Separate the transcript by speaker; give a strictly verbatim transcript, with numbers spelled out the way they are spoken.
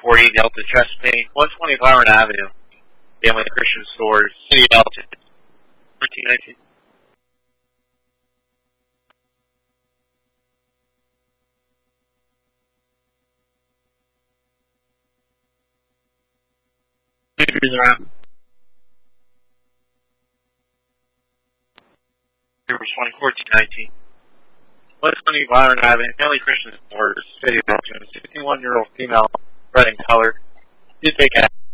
Speaker 1: forty, Delta Chesapeake, one twenty Byron Avenue, Family Christian Stores, City Delta, fourteen nineteen. Numbers twenty fourteen nineteen. one twenty Byron Avenue, Family Christian Stores, City Delta, sixty-one year old female, red in color, did take action.